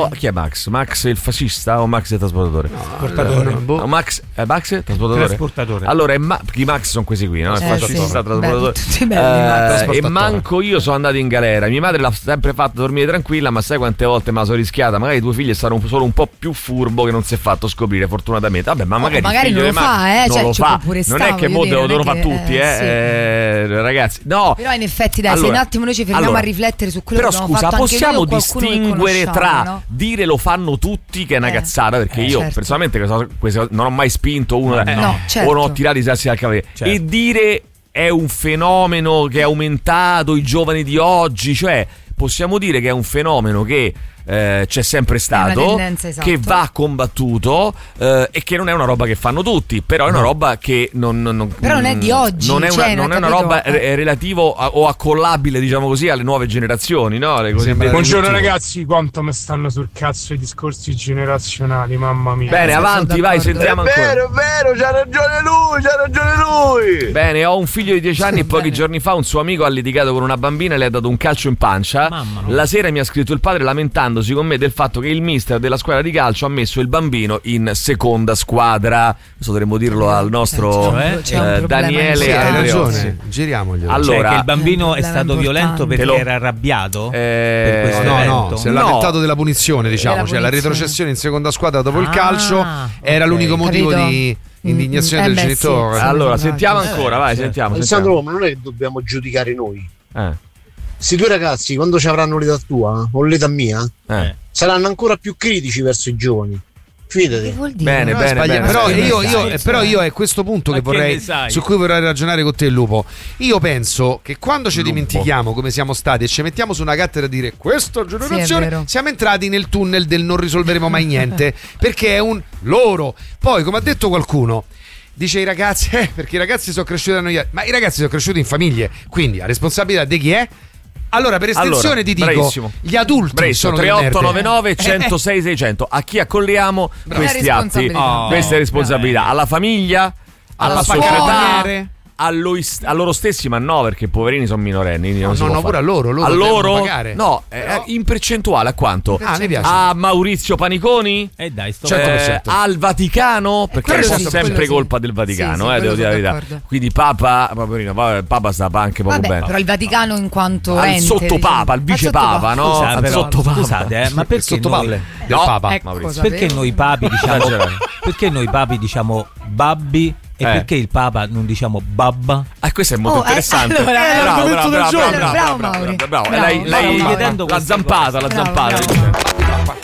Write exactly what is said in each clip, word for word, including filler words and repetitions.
io chi è Max? Max il fascista o Max il trasportatore? No, trasportatore. No, Max è Max il trasportatore? Trasportatore. Allora è ma- i Max sono questi qui, no? Il Eh, fascista, sì. trasportatore. Beh, tutti belli, Eh, e manco io sono andato in galera. Mia madre l'ha sempre fatta dormire tranquilla, ma sai quante volte me la sono rischiata? Magari tuo figlio è stato un- solo un po' più furbo che non si è fatto scoprire fortunatamente. Vabbè, ma magari, magari il figlio non di lo Max fa, eh, non cioè, lo ci fa. può pure Non sta, è che mo voglio dire, devono non è fare che- tutti, eh, eh, sì. eh, ragazzi. No. Però in effetti dai, Allora, se un attimo noi ci fermiamo allora, a riflettere su quello però che abbiamo scusa, fatto anche possiamo noi o qualcuno che distinguere conosciamo, tra no? dire lo fanno tutti, che è una Eh, cazzata, perché eh, io certo. personalmente questa- questa- non ho mai spinto uno Eh, no, certo. o non ho tirato i sassi dal cavaliere, Certo. e dire è un fenomeno che è aumentato, i giovani di oggi, cioè possiamo dire che è un fenomeno che eh, c'è sempre stato, tendenza, esatto. che va combattuto, eh, e che non è una roba che fanno tutti, però è una roba che non, non, non- Però non è di oggi, non è una, cioè, non è una capito? roba eh, relativo a- o accollabile, diciamo così, alle nuove generazioni, no? Le cosiddette- Buongiorno ragazzi, quanto mi stanno sul cazzo i discorsi generazionali, mamma mia. Bene, Eh, avanti, vai, d'accordo. sentiamo È ancora. vero, è vero, c'ha ragione lui, c'ha ragione lui. Bene, ho un figlio di dieci anni e pochi Bene. giorni fa un suo amico ha litigato con una bambina e le ha dato un calcio in pancia. Mamma mia. La sera mi ha scritto il padre lamentandosi con me del fatto che il mister della squadra di calcio ha messo il bambino in seconda squadra. Questo dovremmo dirlo al nostro Cioè, c'è un eh, problema Daniele Sì, hai Andreozzi. ragione, giriamoglielo. Allora, Cioè che il bambino è Eh, stato violento importante. perché Te lo- era arrabbiato? Eh, per questo No, no, evento? si è No. lamentato della punizione, diciamo, Della cioè la punizione. retrocessione in seconda squadra dopo il Ah, calcio era ok. l'unico motivo Capito? di indignazione Mm, del eh beh, genitore. sì. allora Sì, sentiamo sì. ancora, vai, Certo. sentiamo, Alessandro, sentiamo. ma non è che dobbiamo giudicare noi. Eh, Questi due ragazzi, quando ci avranno l'età tua o l'età mia, eh. saranno ancora più critici verso i giovani. Che Fidati. vuol dire? Bene, No, bene, sbaglia- bene. però, bene. io, bene. io- Sai, però sai. io è questo punto Ma che che vorrei, ne sai? su cui vorrei ragionare con te, Lupo. Io penso che quando ci dimentichiamo come siamo stati e ci mettiamo su una cattedra a dire questa generazione, vero. siamo entrati nel tunnel del non risolveremo mai niente, perché è un loro. Poi, come ha detto qualcuno, dice i ragazzi, eh, perché i ragazzi sono cresciuti da noi, ma i ragazzi sono cresciuti in famiglie, quindi la responsabilità di chi è? Allora, per estensione Allora, ti dico, bravissimo. gli adulti Bravissimo, sono delle tre otto nove merde. nove uno zero sei sei zero zero. A chi accolliamo questi La atti? responsabilità. Oh, Queste responsabilità alla famiglia, alla, Alla società, pagamaniere. a, lo- a loro stessi, ma no, perché poverini sono minorenni. quindi No, non si no, può no, pure fare. a loro, loro a devono loro pagare. no, eh, in percentuale a quanto? Ah, mi piace. A Maurizio Paniconi? Eh dai, sto cento per Eh, cento. al Vaticano, perché quello è sì, sempre quello sì. colpa del Vaticano, Sì, sì, eh, devo quello dire la sono verità. d'accordo. Quindi Papa, Paperino, Papa, Papa sta anche poco Vabbè, bene. però il Vaticano in quanto Al ente, sottopapa, diciamo. al vicepapa, Al no? sottopapa. Scusa, al però, sottopapa. scusate, eh, ma Il perché sottopalle noi, del No, Papa. ecco, Maurizio. sapevo. perché noi papi diciamo Esagerare. perché noi papi diciamo babbi e Eh. perché il Papa non diciamo babba? Ah, questo è molto Oh, eh, interessante. allora, bravo, eh, bravo, l'argomento bravo, del bravo, giorno. bravo, Bravo, bravo, Mauri. bravo, bravo. Bravo, Lei, bravo, lei Mauri. chiedendo l'ha queste zampata, l'ha Bravo, zampata. bravo.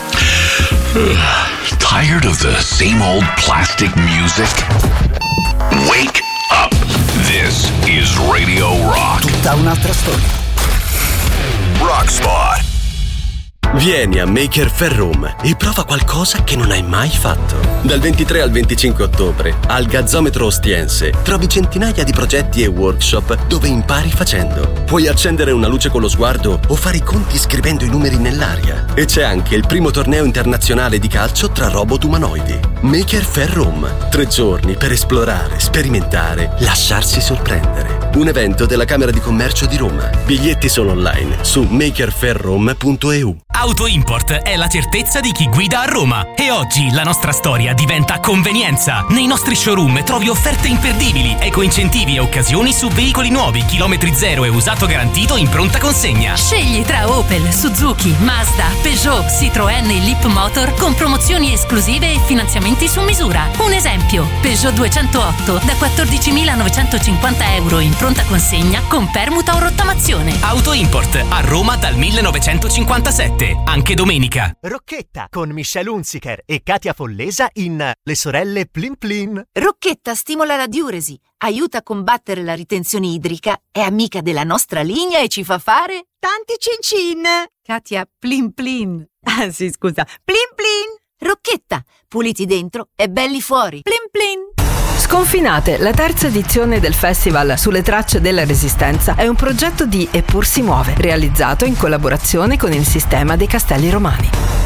Tired of the same old plastic music? Wake up. This is Radio Rock. Tutta un'altra storia. Rock Spot. Vieni a Maker Faire Room e prova qualcosa che non hai mai fatto. Dal ventitré al venticinque ottobre, al Gazzometro Ostiense, trovi centinaia di progetti e workshop dove impari facendo. Puoi accendere una luce con lo sguardo o fare i conti scrivendo i numeri nell'aria. E c'è anche il primo torneo internazionale di calcio tra robot umanoidi. Maker Faire Room. Tre giorni per esplorare, sperimentare, lasciarsi sorprendere. Un evento della Camera di Commercio di Roma. Biglietti sono online su maker faire rome punto e u. Auto Import è la certezza di chi guida a Roma e oggi la nostra storia diventa convenienza. Nei nostri showroom trovi offerte imperdibili, ecoincentivi e occasioni su veicoli nuovi, chilometri zero e usato garantito in pronta consegna. Scegli tra Opel, Suzuki, Mazda, Peugeot, Citroën e Leap Motor con promozioni esclusive e finanziamenti su misura. Un esempio, Peugeot duecentootto da quattordicimilanovecentocinquanta euro in pronta consegna con permuta o rottamazione. Auto Import a Roma dal millenovecentocinquantasette, anche domenica. Rocchetta con Michelle Hunziker e Katia Follesa in Le sorelle Plin Plin. Rocchetta stimola la diuresi, aiuta a combattere la ritenzione idrica, è amica della nostra linea e ci fa fare tanti cin cin. Katia Plin Plin. Ah sì, scusa. Plin Plin. Rocchetta, puliti dentro e belli fuori. Plin Plin. Sconfinate, la terza edizione del festival Sulle tracce della resistenza è un progetto di Eppur si muove, realizzato in collaborazione con il Sistema dei Castelli Romani.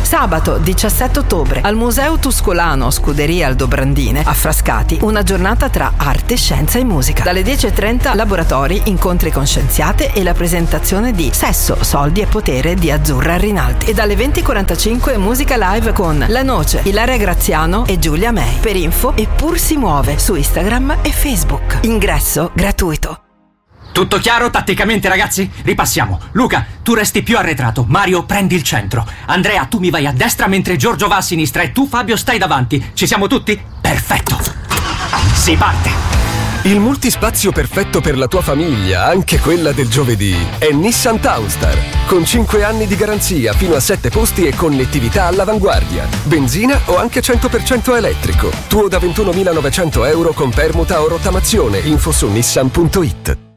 Sabato diciassette ottobre al Museo Tuscolano Scuderia Aldobrandine a Frascati, una giornata tra arte, scienza e musica. Dalle dieci e trenta laboratori, incontri con scienziate e la presentazione di Sesso, soldi e potere di Azzurra Rinaldi. E dalle venti e quarantacinque musica live con La Noce, Ilaria Graziano e Giulia May. Per info e Pur si muove su Instagram e Facebook. Ingresso gratuito. Tutto chiaro tatticamente, ragazzi? Ripassiamo. Luca, tu resti più arretrato. Mario, prendi il centro. Andrea, tu mi vai a destra mentre Giorgio va a sinistra e tu, Fabio, stai davanti. Ci siamo tutti? Perfetto. Si parte. Il multispazio perfetto per la tua famiglia, anche quella del giovedì, è Nissan Townstar. Con cinque anni di garanzia, fino a sette posti e connettività all'avanguardia. Benzina o anche cento per cento elettrico. Tuo da ventunomilanovecento euro con permuta o rottamazione. Info su nissan punto it.